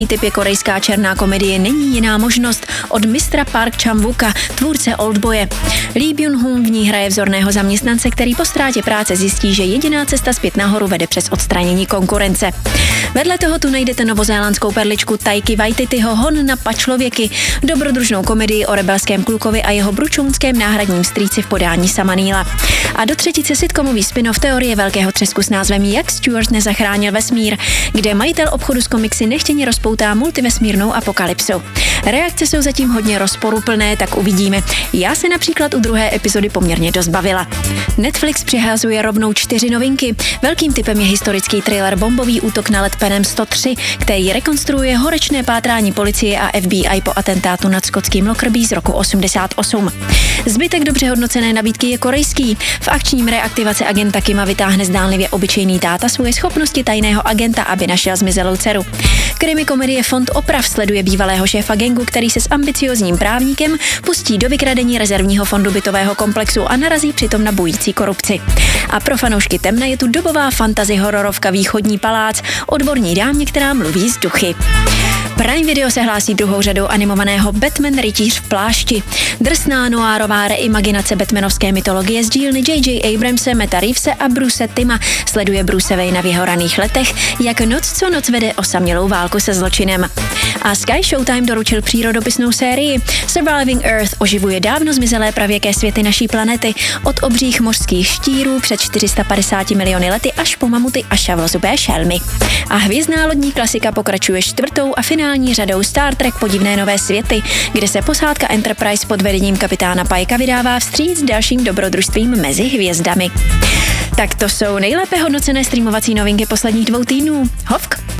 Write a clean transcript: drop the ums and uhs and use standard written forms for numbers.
Typ je korejská černá komedie Není jiná možnost od mistra Park Chan-wooka, tvůrce Oldboye. Lee Byung-hun v ní hraje vzorného zaměstnance, který po ztrátě práce zjistí, že jediná cesta zpět nahoru vede přes odstranění konkurence. Vedle toho tu najdete novozélandskou perličku Taiky Waititiho Hon na pačlověky, dobrodružnou komedii o rebelském klukovi a jeho bručounském náhradním strýci v podání Sama Neila. A do třetice sitcomový spin-off Teorie velkého třesku s názvem Jak Stewart nezachránil vesmír, kde majitel obchodu s komiksy nechtěně rozpoutá multivesmírnou apokalypsu. Reakce jsou zatím hodně rozporuplné, tak uvidíme. Já se například u druhé epizody poměrně dost bavila. Netflix přihazuje rovnou 4 novinky. Velkým typem je historický thriller Bombový útok na let Penem 103, který rekonstruuje horečné pátrání policie a FBI po atentátu nad skotským Lockerbie z roku 88. Zbytek dobře hodnocené nabídky je korejský. V akčním reaktivace agenta Kima vytáhne zdánlivě obyčejný táta svoje schopnosti tajného agenta, aby našel zmizelou dceru. Krimi komedie Fond oprav sleduje bývalého šéfa gangu, který se s ambiciózním právníkem pustí do vykradení rezervního fondu bytového komplexu a narazí přitom na bující korupci. A pro fanoušky temna je tu dobová fantasy hororovka Východní palác, odborní dámě, která mluví s duchy. Prime Video se hlásí druhou řadou animovaného Batman rytíř v plášti. Drsná noárová reimaginace batmanovské mytologie z dílny J.J. Abramse, Meta Reevese a Bruce Tima sleduje Bruce Wayna v jeho raných letech, jak noc co noc vede osamělou válku se zločinem. A Sky Showtime doručil přírodopisnou sérii. Surviving Earth oživuje dávno zmizelé pravěké světy naší planety, od obřích mořských štírů před 450 miliony lety až po mamuty a šavlozubé šelmy. A hvězdná lodní klasika pokračuje 4. a finální řadou Star Trek Podivné nové světy, kde se posádka Enterprise pod vedením kapitána Pikea vydává vstříc dalším dobrodružstvím mezi hvězdami. Tak to jsou nejlépe hodnocené streamovací novinky posledních 2 týdnů. Hovk!